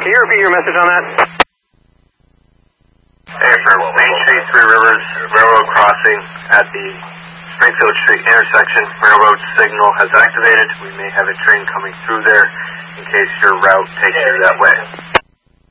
Can you repeat your message on that? Hey, for Main Street, Three Rivers, railroad crossing at the Springfield Street intersection, railroad signal has activated. We may have a train coming through there in case your route takes you that way.